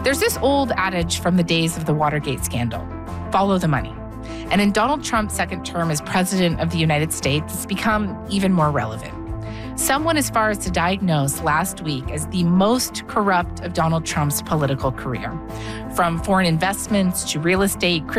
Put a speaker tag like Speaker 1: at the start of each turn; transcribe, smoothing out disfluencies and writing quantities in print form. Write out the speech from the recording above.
Speaker 1: There's this old adage from the days of the Watergate scandal: follow the money. And in Donald Trump's second term as president of the United States, it's become even more relevant. Some went as far as to diagnose last week as the most corrupt of Donald Trump's political career. From foreign investments to real estate,